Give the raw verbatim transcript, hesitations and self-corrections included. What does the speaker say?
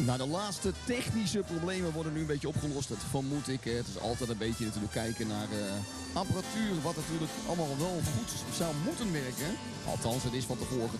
Nou, de laatste technische problemen worden nu een beetje opgelost. Dat vermoed ik. Het is altijd een beetje natuurlijk kijken naar uh, apparatuur. Wat natuurlijk allemaal wel goed zou moeten werken. Althans, het is van tevoren